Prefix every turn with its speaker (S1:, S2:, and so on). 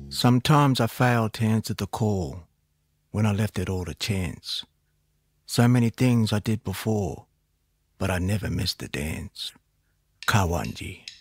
S1: Sometimes I failed to answer the call when I left it all to chance. So many things I did before, but I never missed the dance. Kawanji.